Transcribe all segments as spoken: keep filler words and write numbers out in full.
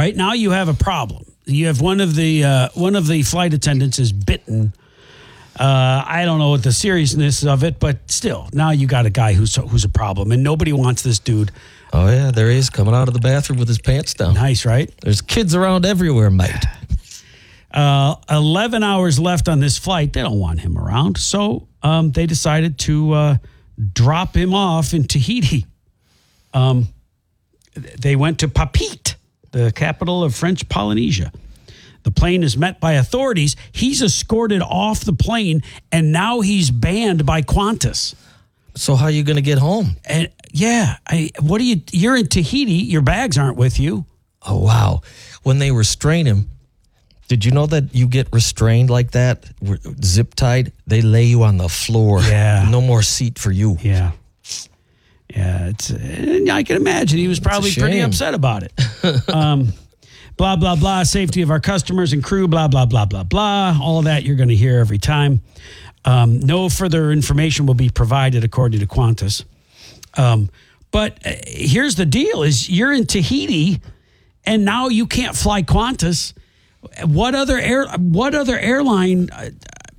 right? Now you have a problem. You have one of the uh, one of the flight attendants is bitten. Uh, I don't know what the seriousness of it, but still, now you got a guy who's who's a problem, and nobody wants this dude. Oh, yeah, there he is coming out of the bathroom with his pants down. Nice, right? There's kids around everywhere, mate. Uh, eleven hours left on this flight. They don't want him around, so um, they decided to uh, drop him off in Tahiti. Um, they went to Papeete, the capital of French Polynesia. The plane is met by authorities. He's escorted off the plane, and now he's banned by Qantas. So how are you going to get home? And yeah, I, what do you? You're in Tahiti. Your bags aren't with you. Oh, wow. When they restrain him, did you know that you get restrained like that, zip tied? They lay you on the floor. Yeah. No more seat for you. Yeah. Yeah. It's. I can imagine he was probably pretty upset about it. um, blah, blah, blah. Safety of our customers and crew, blah, blah, blah, blah, blah. All of that you're going to hear every time. Um, no further information will be provided according to Qantas. Um, but uh, here's the deal is you're in Tahiti and now you can't fly Qantas. What other air, what other airline? Uh,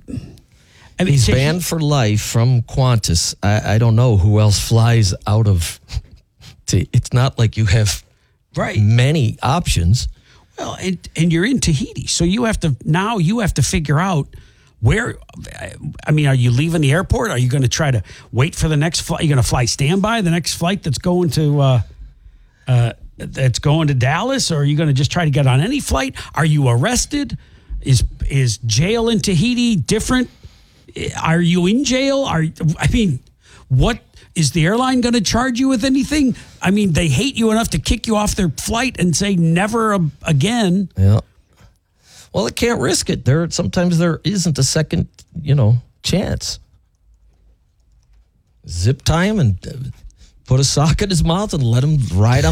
I mean, He's Tahiti, banned for life from Qantas. I, I don't know who else flies out of, t- it's not like you have right. many options. Well, and, and you're in Tahiti. So you have to, now you have to figure out where, I mean, are you leaving the airport? Are you going to try to wait for the next flight? Are you going to fly standby, the next flight that's going to, uh, uh, that's going to Dallas? Or are you going to just try to get on any flight? Are you arrested? Is, is jail in Tahiti different? Are you in jail? Are, I mean, what, is the airline going to charge you with anything? I mean, they hate you enough to kick you off their flight and say never again. Yeah. Well, it can't risk it. There sometimes there isn't a second, you know, chance. Zip tie him and put a sock in his mouth and let him ride on